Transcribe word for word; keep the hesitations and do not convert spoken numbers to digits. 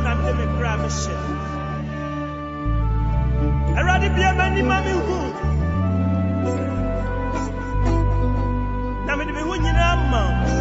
I'm the grab a shit. I rather be a man in Mammy who. Now, I'm the one you know.